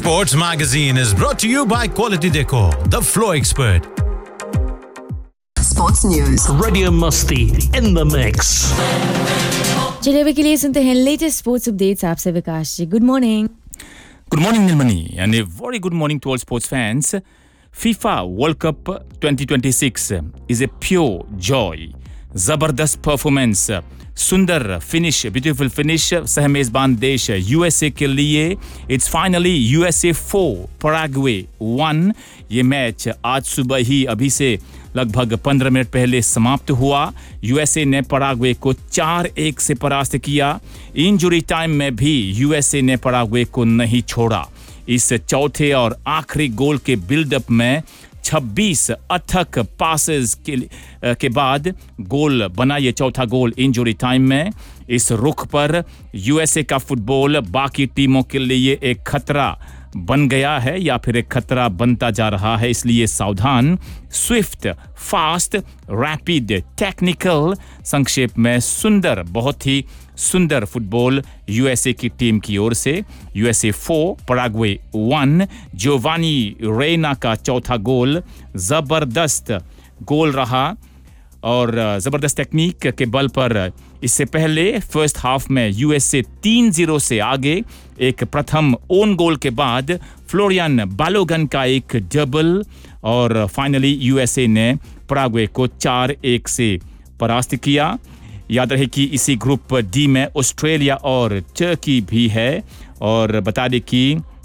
Sports Magazine is brought to you by Quality Decor, the Flow Expert. Sports News. Radio Musti in the mix. चलिए अभी के लिए सुनते हैं latest sports updates आपसे विकास जी. Good morning. Good morning, Nilmani, and a very good morning to all sports fans. FIFA World Cup 2026 is a pure joy. Zabardast performance, सुंदर finish, beautiful finish सहमेजबान देश USA के लिए. It's finally USA 4 Paraguay 1. ये match आज सुबह ही अभी से लगभग 15 मिनट पहले समाप्त हुआ. यूएसए ने पैराग्वे को 4-1 से परास्त किया. इंजरी टाइम में भी यूएसए ने पैराग्वे को नहीं छोड़ा. इस चौथे और आखिरी गोल के बिल्डअप में 26 अथक पासेस के बाद गोल बना. ये चौथा गोल इंजरी टाइम में. इस रुख पर यूएसए का फुटबॉल बाकी टीमों के लिए एक खतरा बन गया है या फिर एक खतरा बनता जा रहा है, इसलिए सावधान. स्विफ्ट, फास्ट, रैपिड, टेक्निकल, संक्षेप में सुंदर, बहुत ही सुंदर फुटबॉल यूएसए की टीम की ओर से. USA 4 Paraguay 1. जोवानी रेना का चौथा गोल जबरदस्त गोल रहा और ज़बरदस्त टेक्निक के बल पर इससे पहले फर्स्ट हाफ में यूएसए 3-0 से आगे. एक प्रथम ओन गोल के बाद फ्लोरियन बालोगन का एक डबल और फाइनली यूएसए ने पैराग्वे को 4-1 से परास्त किया. याद रहे कि इसी ग्रुप डी में ऑस्ट्रेलिया और टर्की भी है. और बता दें कि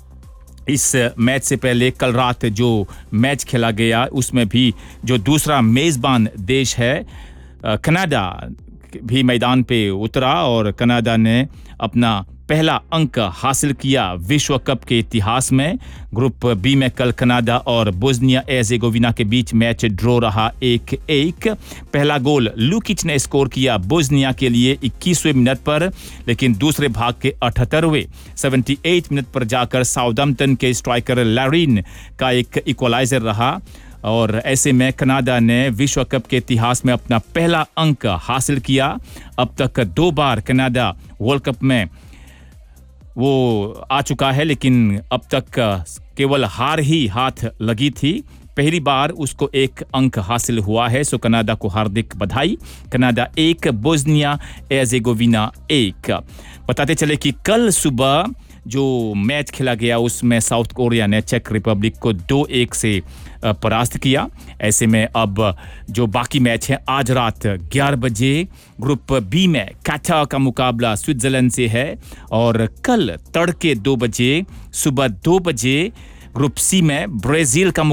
इस मैच से पहले कल रात जो मैच खेला गया उसमें भी जो दूसरा मेज़बान देश है कनाडा भी मैदान पे उतरा और कनाडा ने अपना पहला अंक हासिल किया विश्व कप के इतिहास में. ग्रुप बी में कल कनाडा और बोस्निया एर्जेगोविना के बीच मैच ड्रॉ रहा 1-1. पहला गोल लुकिच ने स्कोर किया बोस्निया के लिए 21वें मिनट पर, लेकिन दूसरे भाग के 78वें 78 मिनट पर जाकर साउथहैम्पटन के स्ट्राइकर लैरिन का एक इक्वलाइजर रहा. और ऐसे में कनाडा ने विश्व कप के इतिहास में अपना पहला अंक हासिल किया. अब तक 2 बार कनाडा वर्ल्ड कप में वो आ चुका है, लेकिन अब तक केवल हार ही हाथ लगी थी. पहली बार उसको 1 अंक हासिल हुआ है. सो कनाडा को हार्दिक बधाई. Canada 1, Bosnia एर्जेगोविना 1. बताते चले कि कल सुबह जो मैच खेला गया उसमें साउथ कोरिया ने चेक रिपब्लिक को 2-1 से परास्त किया. ऐसे में अब जो बाकी मैच है आज रात 11 बजे ग्रुप बी में कतर का मुकाबला स्विट्जरलैंड से है और कल तड़के 2 बजे सुबह 2 बजे ग्रुप सी में ब्राजील का